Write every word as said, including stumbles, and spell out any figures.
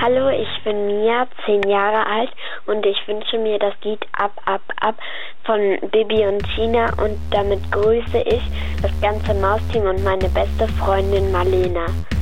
Hallo, ich bin Mia, zehn Jahre alt und ich wünsche mir das Lied Ab, Ab, Ab von Bibi und Tina und damit grüße ich das ganze Mausteam und meine beste Freundin Marlena.